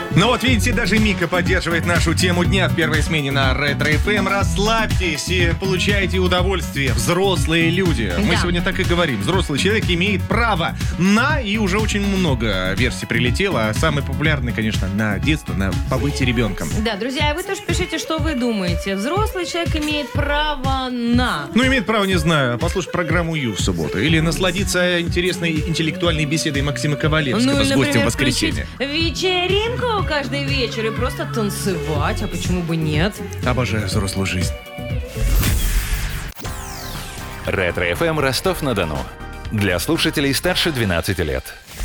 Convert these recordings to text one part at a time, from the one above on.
Ну вот видите, даже Мика поддерживает нашу тему дня в первой смене на Ретро ФМ. Расслабьтесь и получайте удовольствие. Взрослые люди. Мы сегодня так и говорим. Взрослый человек имеет право на, и уже очень много версий прилетело. Самый популярный, конечно, на детство, на побытие ребенком. Да, друзья, вы тоже пишите, что вы думаете. Взрослый человек имеет право на... Ну, имеет право, не знаю, послушать программу «Ю» в субботу. Или насладиться интересной интеллектуальной беседой Максима Ковалевского с гостем в воскресенье. Вечеринку каждый вечер и просто танцевать, а почему бы нет? Обожаю взрослую жизнь. Ретро ФМ Ростов-на-Дону. Для слушателей старше 12 лет.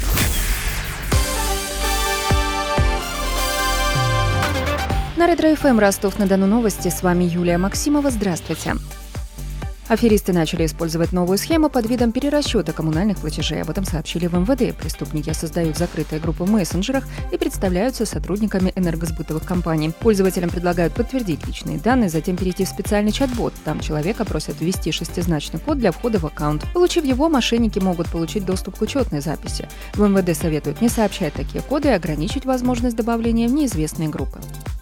На Ретро ФМ Ростов-на-Дону новости. С вами Юлия Максимова. Здравствуйте. Аферисты начали использовать новую схему под видом перерасчета коммунальных платежей. Об этом сообщили в МВД. Преступники создают закрытые группы в мессенджерах и представляются сотрудниками энергосбытовых компаний. Пользователям предлагают подтвердить личные данные, затем перейти в специальный чат-бот. Там человека просят ввести 6-значный код для входа в аккаунт. Получив его, мошенники могут получить доступ к учетной записи. В МВД советуют не сообщать такие коды и ограничить возможность добавления в неизвестные группы.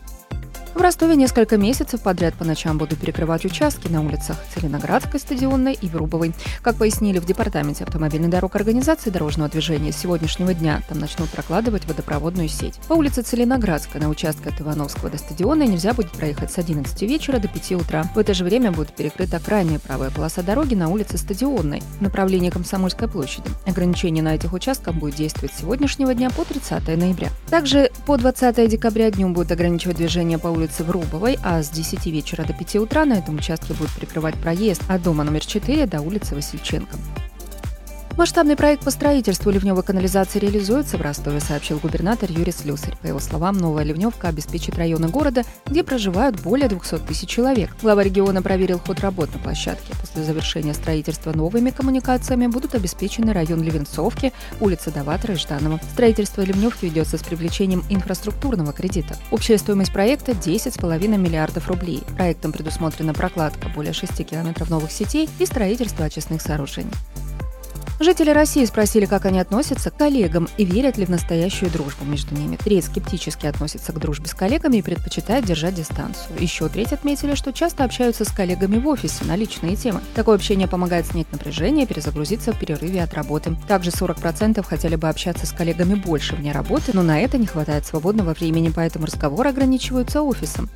В Ростове несколько месяцев подряд по ночам будут перекрывать участки на улицах Целиноградской, Стадионной и Врубовой. Как пояснили в Департаменте автомобильных дорог организации дорожного движения, с сегодняшнего дня там начнут прокладывать водопроводную сеть. По улице Целиноградской на участке от Ивановского до Стадионной нельзя будет проехать с 11 вечера до 5 утра. В это же время будет перекрыта крайняя правая полоса дороги на улице Стадионной в направлении Комсомольской площади. Ограничение на этих участках будет действовать с сегодняшнего дня по 30 ноября. Также по 20 декабря днем будет ограничивать движение по улице Врубовой, а с 10 вечера до 5 утра на этом участке будет перекрывать проезд от дома номер 4 до улицы Васильченко. Масштабный проект по строительству ливневой канализации реализуется в Ростове, сообщил губернатор Юрий Слюсарь. По его словам, новая ливневка обеспечит районы города, где проживают более 200 тысяч человек. Глава региона проверил ход работ на площадке. После завершения строительства новыми коммуникациями будут обеспечены район Левенцовки, улица Даватора и Жданова. Строительство ливневки ведется с привлечением инфраструктурного кредита. Общая стоимость проекта – 10,5 миллиардов рублей. Проектом предусмотрена прокладка более 6 километров новых сетей и строительство очистных сооружений. Жители России спросили, как они относятся к коллегам и верят ли в настоящую дружбу между ними. Треть скептически относится к дружбе с коллегами и предпочитает держать дистанцию. Еще треть отметили, что часто общаются с коллегами в офисе на личные темы. Такое общение помогает снять напряжение и перезагрузиться в перерыве от работы. Также 40% хотели бы общаться с коллегами больше вне работы, но на это не хватает свободного времени, поэтому разговоры ограничиваются офисом.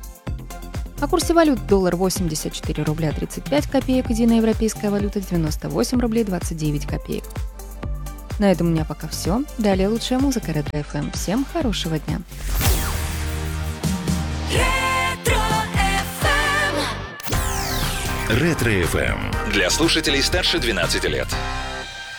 О курсе валют: доллар 84 рубля 35 копеек, единая европейская валюта 98 рублей 29 копеек. На этом у меня пока все. Далее лучшая музыка Ретро ФМ. Всем хорошего дня. Ретро ФМ. Для слушателей старше 12 лет.